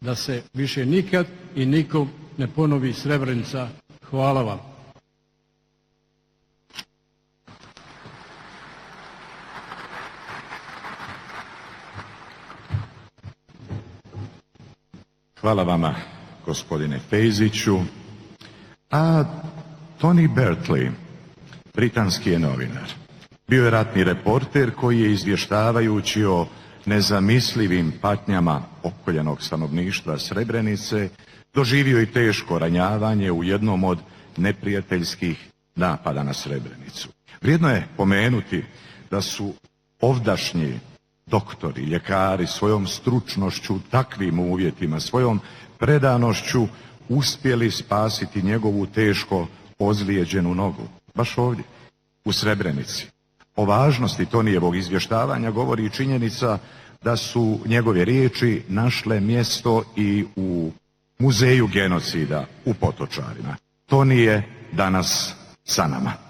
da se više nikad i nikom ne ponovi Srebrenica. Hvala vam. Hvala vama, gospodine Fejziću. A Tony Bertley, britanski je novinar. Bio je ratni reporter koji je, izvještavajući o nezamislivim patnjama okoljenog stanovništva Srebrenice, doživio i teško ranjavanje u jednom od neprijateljskih napada na Srebrenicu. Vrijedno je pomenuti da su ovdašnji doktori, ljekari svojom stručnošću u takvim uvjetima, svojom predanošću uspjeli spasiti njegovu teško ozlijeđenu nogu. Baš ovdje, u Srebrenici. O važnosti Tonijevog izvještavanja govori i činjenica da su njegove riječi našle mjesto i u muzeju genocida u Potočarima. Toni je danas sa nama.